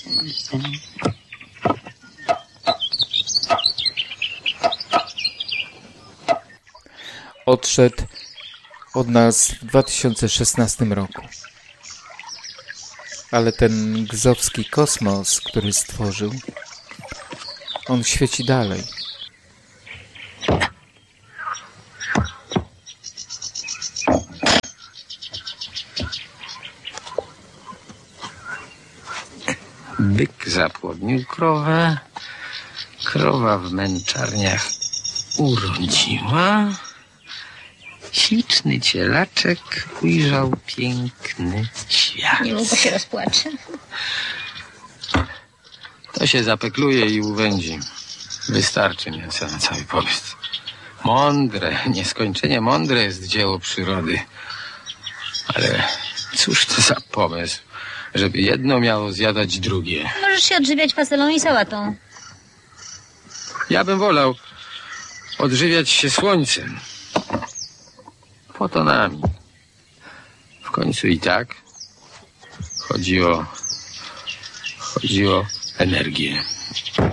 Odszedł od nas w 2016 roku. Ale ten gzowski kosmos, który stworzył, on świeci dalej. Byk zapłodnił krowę, krowa w męczarniach urodziła, śliczny cielaczek ujrzał piękny świat. Niedługo się rozpłacze. To się zapekluje i uwędzi. Wystarczy mięsa na cały pobyt. Mądre, nieskończenie mądre jest dzieło przyrody. Ale cóż to za pomysł, żeby jedno miało zjadać drugie. Możesz się odżywiać fasolą i sałatą. Ja bym wolał odżywiać się słońcem. Fotonami. W końcu i tak chodzi o energię.